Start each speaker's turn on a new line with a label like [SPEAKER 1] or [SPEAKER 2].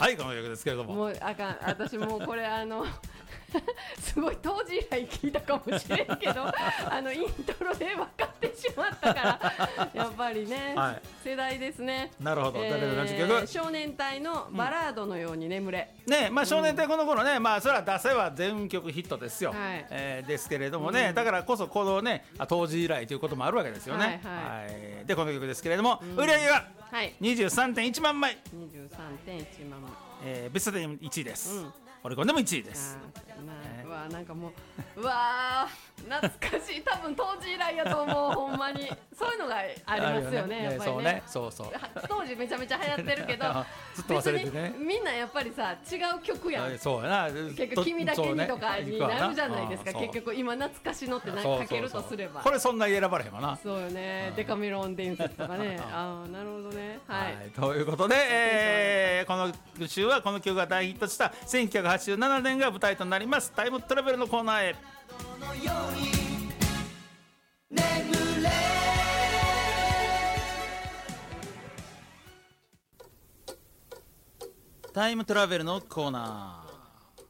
[SPEAKER 1] はいこの曲ですけれども、
[SPEAKER 2] もうあかん、私もうこれすごい当時以来聞いたかもしれんけどイントロで分かってしまったからやっぱりね、
[SPEAKER 1] はい、
[SPEAKER 2] 世代ですね。
[SPEAKER 1] なるほど、誰の曲？
[SPEAKER 2] 少年隊のバラードのように眠れ、
[SPEAKER 1] ね、まあ少年隊この頃ね、まあそれは出せば全曲ヒットですよ、
[SPEAKER 2] はい
[SPEAKER 1] ですけれどもね、だからこそこのね当時以来ということもあるわけですよね。はいでこの曲ですけれども、売り上げが23.1 万枚、
[SPEAKER 2] 23.1 万枚、
[SPEAKER 1] ベスト10 1位です、オリコンでも1位です。
[SPEAKER 2] うわなんかもう、うわ懐かしい、多分当時以来やと思うほんまにそういうのがありますよね、やっぱりね。
[SPEAKER 1] そうそう
[SPEAKER 2] 当時めちゃめちゃ流行ってるけど
[SPEAKER 1] ずっと忘れてね、
[SPEAKER 2] みんなやっぱりさ違う曲やん、
[SPEAKER 1] そうやな、
[SPEAKER 2] 結局君だけにとかになるじゃないですか、結局今懐かしのってかけるとすれば
[SPEAKER 1] これそんなに選ばれへんわな。
[SPEAKER 2] そうよね、デカメロン伝説とかねああなるほどね、はい、
[SPEAKER 1] ということで、この週はこの曲が大ヒットした1987年が舞台となりますタイムトラベルのコーナーへ。タイムトラベルのコーナ